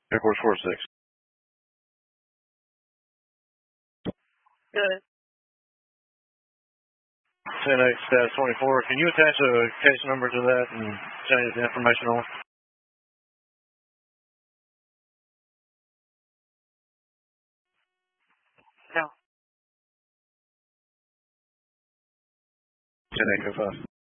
Air Force 46. Good. 10-8-24. Can you attach a case number to that and change the information on? No. 10-8-05.